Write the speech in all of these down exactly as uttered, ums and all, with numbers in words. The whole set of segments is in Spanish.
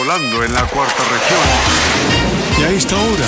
volando en la cuarta región. Y a esta hora...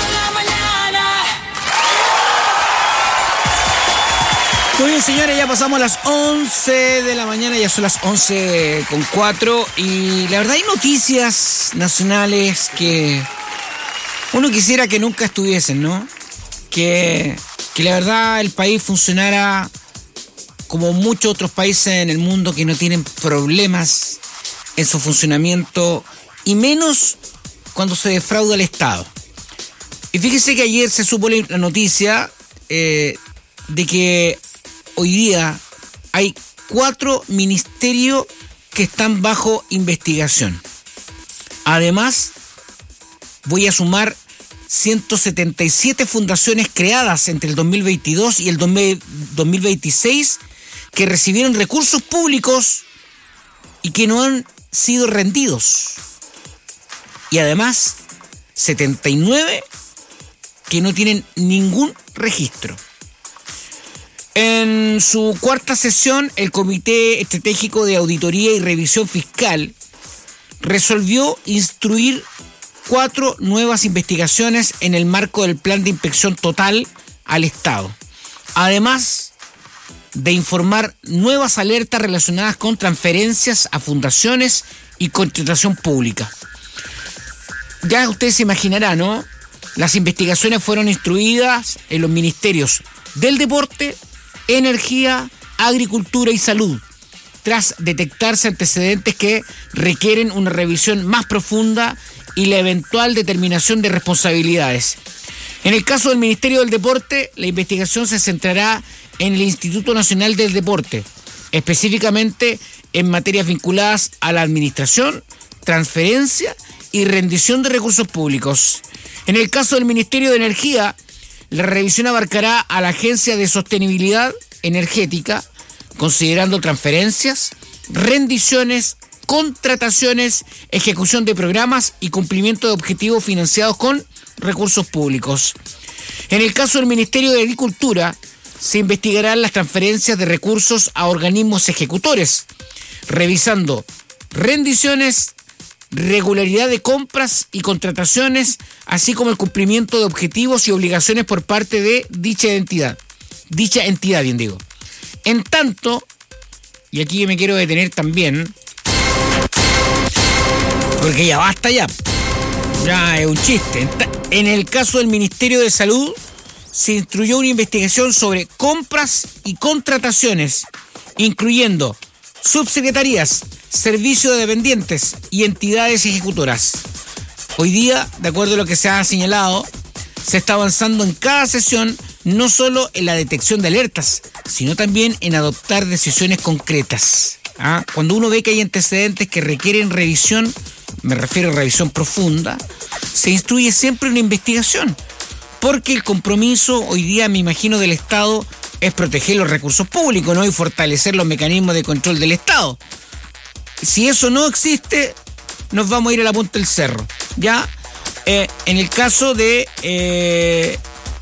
Muy bien, señores, ya pasamos las once de la mañana, ya son las once con cuatro, y la verdad hay noticias nacionales que uno quisiera que nunca estuviesen, ¿no? Que, que la verdad el país funcionara como muchos otros países en el mundo que no tienen problemas en su funcionamiento, y menos cuando se defrauda al Estado. Y fíjese que ayer se supo la noticia eh, de que hoy día hay cuatro ministerios que están bajo investigación. Además, voy a sumar ciento setenta y siete fundaciones creadas entre el dos mil veintidós y el dos mil veintiséis que recibieron recursos públicos y que no han sido rendidos. Y además, setenta y nueve que no tienen ningún registro. En su cuarta sesión, el Comité Estratégico de Auditoría y Revisión Fiscal resolvió instruir cuatro nuevas investigaciones en el marco del plan de inspección total al Estado, además de informar nuevas alertas relacionadas con transferencias a fundaciones y contratación pública. Ya ustedes se imaginarán, ¿no? Las investigaciones fueron instruidas en los ministerios del Deporte, Energía, Agricultura y Salud, tras detectarse antecedentes que requieren una revisión más profunda y la eventual determinación de responsabilidades. En el caso del Ministerio del Deporte, la investigación se centrará en el Instituto Nacional del Deporte, específicamente en materias vinculadas a la administración, transferencia y rendición de recursos públicos. En el caso del Ministerio de Energía, la revisión abarcará a la Agencia de Sostenibilidad Energética, considerando transferencias, rendiciones, contrataciones, ejecución de programas y cumplimiento de objetivos financiados con recursos públicos. En el caso del Ministerio de Agricultura, se investigarán las transferencias de recursos a organismos ejecutores, revisando rendiciones, regularidad de compras y contrataciones, así como el cumplimiento de objetivos y obligaciones por parte de dicha entidad. Dicha entidad, bien digo. En tanto, y aquí me quiero detener también, porque ya basta ya. Ya es un chiste. En el caso del Ministerio de Salud, se instruyó una investigación sobre compras y contrataciones, incluyendo subsecretarías, servicios de dependientes y entidades ejecutoras. Hoy día, de acuerdo a lo que se ha señalado, se está avanzando en cada sesión, no solo en la detección de alertas, sino también en adoptar decisiones concretas. ¿Ah? Cuando uno ve que hay antecedentes que requieren revisión, me refiero a revisión profunda, se instruye siempre una investigación, porque el compromiso hoy día, me imagino, del Estado es proteger los recursos públicos, ¿no? Y fortalecer los mecanismos de control del Estado. Si eso no existe, nos vamos a ir a la punta del cerro. Ya, eh, en el caso de eh,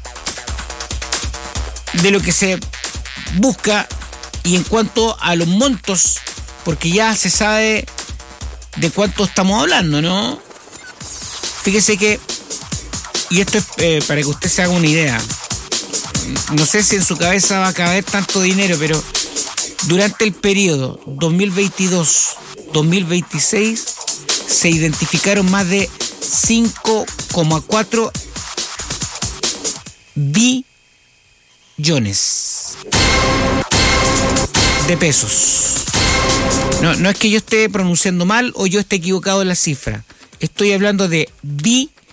de lo que se busca y en cuanto a los montos, porque ya se sabe de cuánto estamos hablando, ¿no? Fíjese que, y esto es eh, para que usted se haga una idea, no sé si en su cabeza va a caber tanto dinero, pero durante el periodo dos mil veintidós a dos mil veintiséis se identificaron más de cinco coma cuatro billones de pesos. No, no es que yo esté pronunciando mal o yo esté equivocado en la cifra. Estoy hablando de billones.